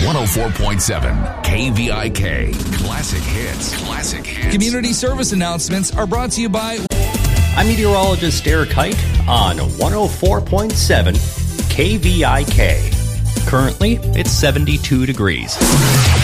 104.7 KVIK. Classic hits. Classic hits. Community service announcements are brought to you by... I'm meteorologist Eric Hite on 104.7 KVIK. Currently, it's 72 degrees.